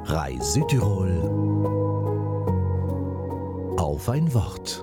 RAI Südtirol auf ein Wort.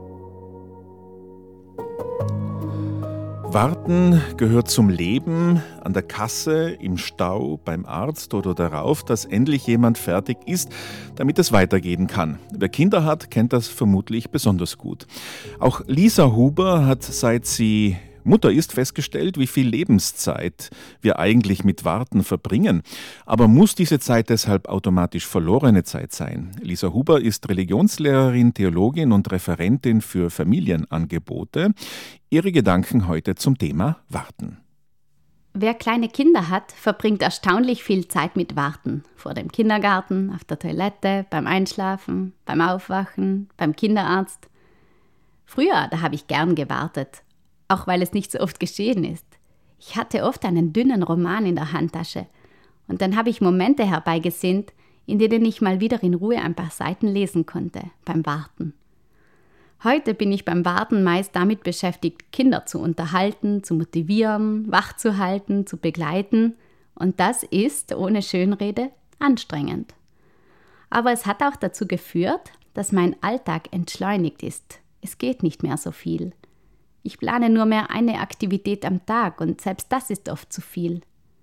Warten gehört zum Leben, an der Kasse, im Stau, beim Arzt oder darauf, dass endlich jemand fertig ist, damit es weitergehen kann. Wer Kinder hat, kennt das vermutlich besonders gut. Auch Lisa Huber hat, seit sie Mutter ist, festgestellt, wie viel Lebenszeit wir eigentlich mit Warten verbringen. Aber muss diese Zeit deshalb automatisch verlorene Zeit sein? Lisa Huber ist Religionslehrerin, Theologin und Referentin für Familienangebote. Ihre Gedanken heute zum Thema Warten. Wer kleine Kinder hat, verbringt erstaunlich viel Zeit mit Warten. Vor dem Kindergarten, auf der Toilette, beim Einschlafen, beim Aufwachen, beim Kinderarzt. Früher, da habe ich gern gewartet. Auch weil es nicht so oft geschehen ist. Ich hatte oft einen dünnen Roman in der Handtasche und dann habe ich Momente herbeigesehnt, in denen ich mal wieder in Ruhe ein paar Seiten lesen konnte, beim Warten. Heute bin ich beim Warten meist damit beschäftigt, Kinder zu unterhalten, zu motivieren, wach zu halten, zu begleiten und das ist, ohne Schönrede, anstrengend. Aber es hat auch dazu geführt, dass mein Alltag entschleunigt ist. Es geht nicht mehr so viel. Ich plane nur mehr eine Aktivität am Tag und selbst das ist oft zu viel.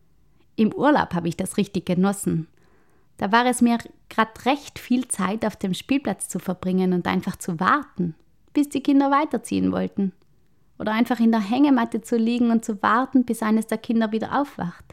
Im Urlaub habe ich das richtig genossen. Da war es mir gerade recht viel Zeit auf dem Spielplatz zu verbringen und einfach zu warten, bis die Kinder weiterziehen wollten. Oder einfach in der Hängematte zu liegen und zu warten, bis eines der Kinder wieder aufwacht.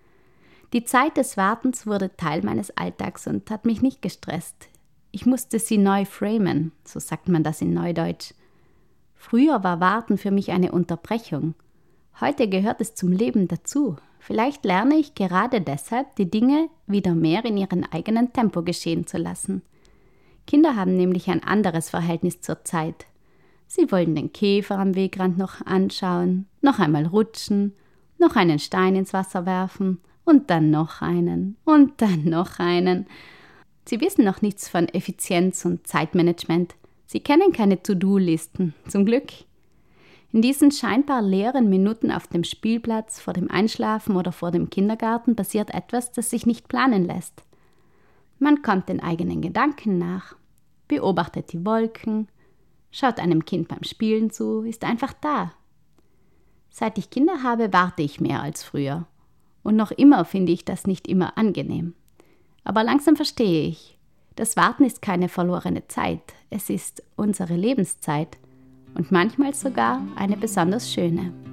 Die Zeit des Wartens wurde Teil meines Alltags und hat mich nicht gestresst. Ich musste sie neu framen, so sagt man das in Neudeutsch. Früher war Warten für mich eine Unterbrechung. Heute gehört es zum Leben dazu. Vielleicht lerne ich gerade deshalb, die Dinge wieder mehr in ihrem eigenen Tempo geschehen zu lassen. Kinder haben nämlich ein anderes Verhältnis zur Zeit. Sie wollen den Käfer am Wegrand noch anschauen, noch einmal rutschen, noch einen Stein ins Wasser werfen und dann noch einen und dann noch einen. Sie wissen noch nichts von Effizienz und Zeitmanagement. Sie kennen keine To-Do-Listen, zum Glück. In diesen scheinbar leeren Minuten auf dem Spielplatz, vor dem Einschlafen oder vor dem Kindergarten passiert etwas, das sich nicht planen lässt. Man kommt den eigenen Gedanken nach, beobachtet die Wolken, schaut einem Kind beim Spielen zu, ist einfach da. Seit ich Kinder habe, warte ich mehr als früher. Und noch immer finde ich das nicht immer angenehm. Aber langsam verstehe ich. Das Warten ist keine verlorene Zeit, es ist unsere Lebenszeit und manchmal sogar eine besonders schöne.